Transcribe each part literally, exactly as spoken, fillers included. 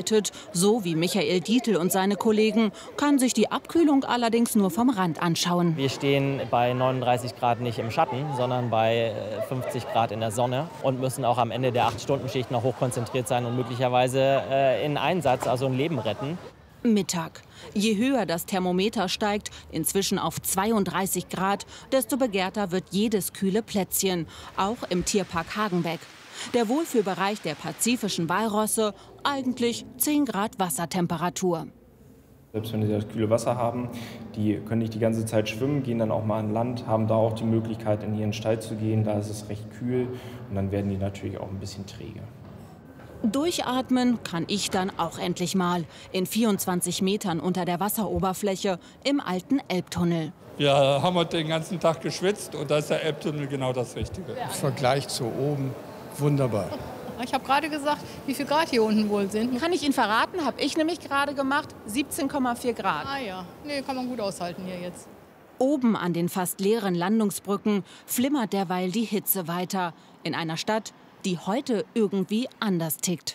arbeitet, so wie Michael Dietl und seine Kollegen, kann sich die Abkühlung allerdings nur vom Rand anschauen. Wir stehen bei neununddreißig Grad nicht im Schatten, sondern bei fünfzig Grad in der Sonne und müssen auch am Ende der acht Stunden Schicht noch hochkonzentriert sein und möglicherweise äh, in Einsatz, also ein Leben retten. Mittag. Je höher das Thermometer steigt, inzwischen auf zweiunddreißig Grad, desto begehrter wird jedes kühle Plätzchen, auch im Tierpark Hagenbeck. Der Wohlfühlbereich der pazifischen Walrosse, eigentlich zehn Grad Wassertemperatur. Selbst wenn die das kühle Wasser haben, die können nicht die ganze Zeit schwimmen, gehen dann auch mal an Land, haben da auch die Möglichkeit, in ihren Stall zu gehen. Da ist es recht kühl und dann werden die natürlich auch ein bisschen träge. Durchatmen kann ich dann auch endlich mal. In vierundzwanzig Metern unter der Wasseroberfläche im alten Elbtunnel. Wir haben heute den ganzen Tag geschwitzt und da ist der Elbtunnel genau das Richtige. Im Vergleich zu oben wunderbar. Ich habe gerade gesagt, wie viel Grad hier unten wohl sind. Kann ich Ihnen verraten, habe ich nämlich gerade gemacht, siebzehn Komma vier Grad. Ah ja, nee, kann man gut aushalten hier jetzt. Oben an den fast leeren Landungsbrücken flimmert derweil die Hitze weiter. In einer Stadt, die heute irgendwie anders tickt.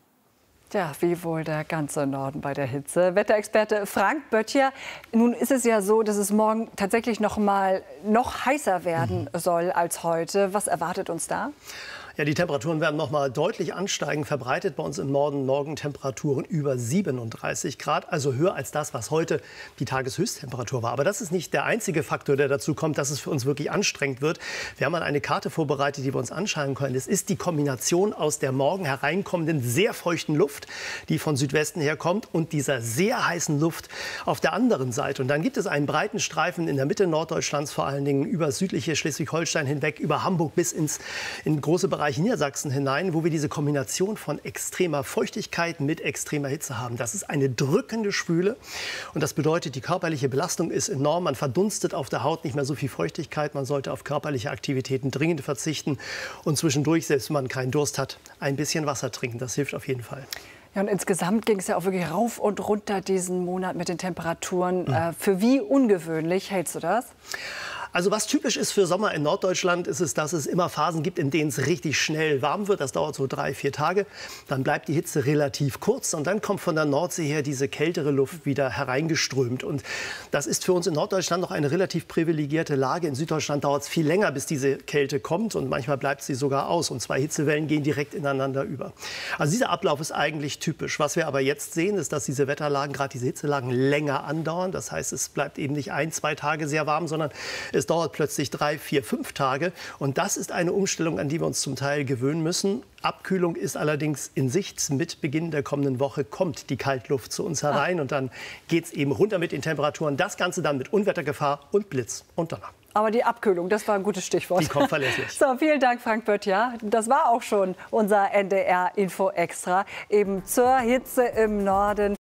Tja, wie wohl der ganze Norden bei der Hitze. Wetterexperte Frank Böttcher. Nun ist es ja so, dass es morgen tatsächlich noch mal noch heißer werden soll als heute. Was erwartet uns da? Ja, die Temperaturen werden noch mal deutlich ansteigen. Verbreitet bei uns im Norden Morgentemperaturen über siebenunddreißig Grad, also höher als das, was heute die Tageshöchsttemperatur war. Aber das ist nicht der einzige Faktor, der dazu kommt, dass es für uns wirklich anstrengend wird. Wir haben eine Karte vorbereitet, die wir uns anschauen können. Es ist die Kombination aus der morgen hereinkommenden, sehr feuchten Luft, die von Südwesten herkommt, und dieser sehr heißen Luft auf der anderen Seite. Und dann gibt es einen breiten Streifen in der Mitte Norddeutschlands, vor allen Dingen über südliche Schleswig-Holstein hinweg, über Hamburg bis ins in große Bereiche Niedersachsen hinein, wo wir diese Kombination von extremer Feuchtigkeit mit extremer Hitze haben. Das ist eine drückende Schwüle und das bedeutet, die körperliche Belastung ist enorm. Man verdunstet auf der Haut nicht mehr so viel Feuchtigkeit. Man sollte auf körperliche Aktivitäten dringend verzichten und zwischendurch, selbst wenn man keinen Durst hat, ein bisschen Wasser trinken. Das hilft auf jeden Fall. Ja, und insgesamt ging es ja auch wirklich rauf und runter diesen Monat mit den Temperaturen. Mhm. Äh, für wie ungewöhnlich hältst du das? Also was typisch ist für Sommer in Norddeutschland, ist es, dass es immer Phasen gibt, in denen es richtig schnell warm wird. Das dauert so drei, vier Tage. Dann bleibt die Hitze relativ kurz und dann kommt von der Nordsee her diese kältere Luft wieder hereingeströmt. Und das ist für uns in Norddeutschland noch eine relativ privilegierte Lage. In Süddeutschland dauert es viel länger, bis diese Kälte kommt und manchmal bleibt sie sogar aus. Und zwei Hitzewellen gehen direkt ineinander über. Also dieser Ablauf ist eigentlich typisch. Was wir aber jetzt sehen, ist, dass diese Wetterlagen, gerade diese Hitzelagen, länger andauern. Das heißt, es bleibt eben nicht ein, zwei Tage sehr warm, sondern es dauert plötzlich drei, vier, fünf Tage. Und das ist eine Umstellung, an die wir uns zum Teil gewöhnen müssen. Abkühlung ist allerdings in Sicht. Mit Beginn der kommenden Woche kommt die Kaltluft zu uns herein. Und dann geht es eben runter mit den Temperaturen. Das Ganze dann mit Unwettergefahr und Blitz und Donner. Aber die Abkühlung, das war ein gutes Stichwort. Die kommt verlässlich. So, vielen Dank, Frank Böttcher. Das war auch schon unser N D R-Info Extra. Eben zur Hitze im Norden.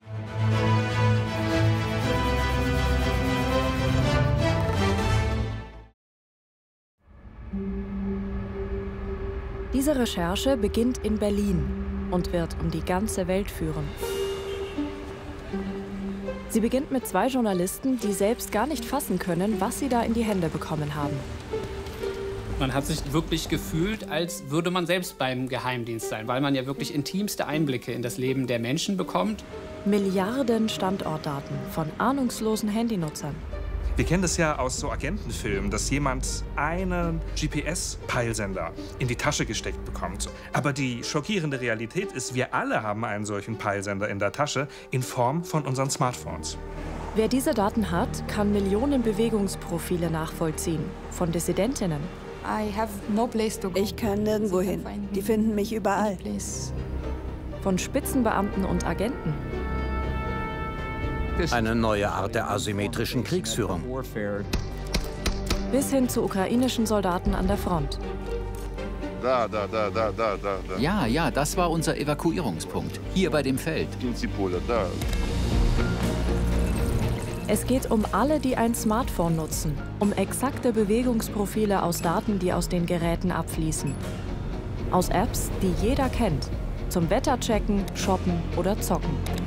Diese Recherche beginnt in Berlin und wird um die ganze Welt führen. Sie beginnt mit zwei Journalisten, die selbst gar nicht fassen können, was sie da in die Hände bekommen haben. Man hat sich wirklich gefühlt, als würde man selbst beim Geheimdienst sein, weil man ja wirklich intimste Einblicke in das Leben der Menschen bekommt. Milliarden Standortdaten von ahnungslosen Handynutzern. Wir kennen das ja aus so Agentenfilmen, dass jemand einen G P S-Peilsender in die Tasche gesteckt bekommt. Aber die schockierende Realität ist, wir alle haben einen solchen Peilsender in der Tasche in Form von unseren Smartphones. Wer diese Daten hat, kann Millionen Bewegungsprofile nachvollziehen von Dissidentinnen. Ich kann nirgendwo hin. Die finden mich überall. Von Spitzenbeamten und Agenten. Eine neue Art der asymmetrischen Kriegsführung. Bis hin zu ukrainischen Soldaten an der Front. Da, da, da, da, da, da. Ja, ja, das war unser Evakuierungspunkt. Hier bei dem Feld. Da. Es geht um alle, die ein Smartphone nutzen. Um exakte Bewegungsprofile aus Daten, die aus den Geräten abfließen. Aus Apps, die jeder kennt. Zum Wetterchecken, Shoppen oder Zocken.